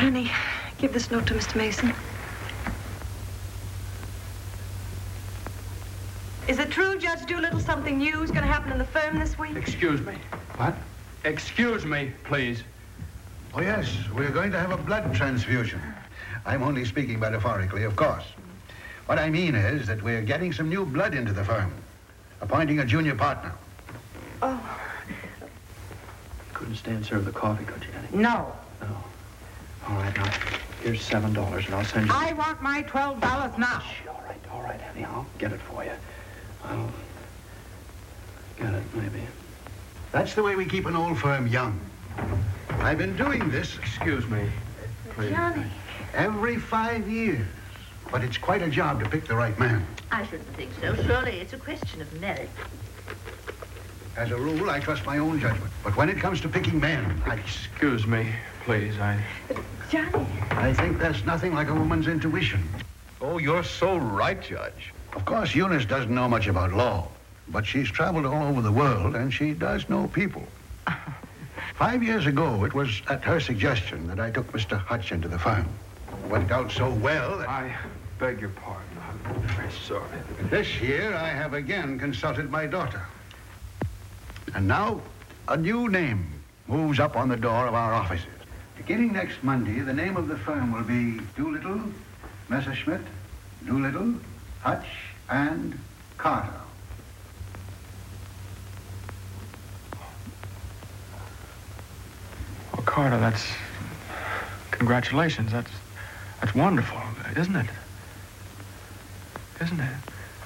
Johnny, give this note to Mr. Mason. Is it true, Judge Doolittle, something new is going to happen in the firm this week? Excuse me. What? Excuse me, please. Oh, yes, we're going to have a blood transfusion. I'm only speaking metaphorically, of course. What I mean is that we're getting some new blood into the firm, appointing a junior partner. Oh. Couldn't stay and serve the coffee, could you, Annie? No. No. All right, now, here's $7, and I'll send you... I want my $12 now. Shh, all right, Annie, I'll get it for you. I'll get it, maybe. That's the way we keep an old firm young. I've been doing this... Excuse me, please. Johnny. Every 5 years. But it's quite a job to pick the right man. I shouldn't think so. Surely it's a question of merit. As a rule, I trust my own judgment. But when it comes to picking men, Excuse me, please, Johnny. I think there's nothing like a woman's intuition. Oh, you're so right, Judge. Of course, Eunice doesn't know much about law, but she's traveled all over the world, and she does know people. 5 years ago, it was at her suggestion that I took Mr. Hutch into the firm. It went out so well that... I beg your pardon. I'm very sorry. This year, I have again consulted my daughter. And now, a new name moves up on the door of our offices. Beginning next Monday, the name of the firm will be Doolittle, Messerschmitt, Doolittle, Hutch, and Carter. Well, Carter, that's... Congratulations. That's wonderful, isn't it? Isn't it?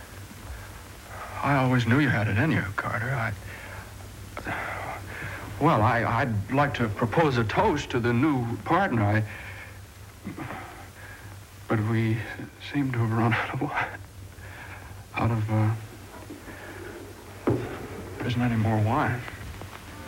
I always knew you had it in you, Carter. I'd like to propose a toast to the new partner. But we seem to have run out of, there isn't any more wine.